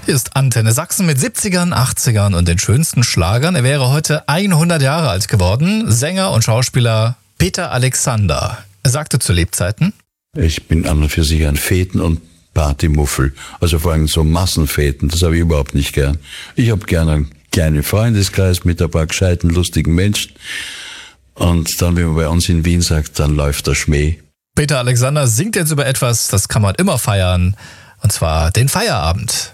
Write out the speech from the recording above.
Hier ist Antenne Sachsen mit 70ern, 80ern und den schönsten Schlagern. Er wäre heute 100 Jahre alt geworden. Sänger und Schauspieler Peter Alexander. Er sagte zu Lebzeiten: Ich bin an und für sich ein Feten- und Partymuffel. Also vor allem so Massenfeten, das habe ich überhaupt nicht gern. Ich habe gerne einen kleinen Freundeskreis mit ein paar gescheiten, lustigen Menschen. Und dann, wie man bei uns in Wien sagt, dann läuft der Schmäh. Peter Alexander singt jetzt über etwas, das kann man immer feiern, und zwar den Feierabend.